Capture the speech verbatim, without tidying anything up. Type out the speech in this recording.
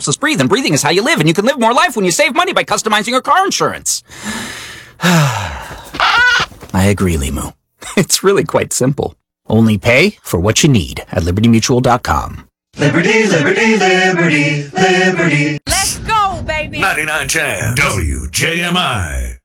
helps us breathe, and breathing is how you live, and you can live more life when you save money by customizing your car insurance. I agree, Limu. It's really quite simple. Only pay for what you need at Liberty Mutual dot com. Liberty, liberty, liberty, liberty. Let's go, baby! ninety-nine Jam. W J M I.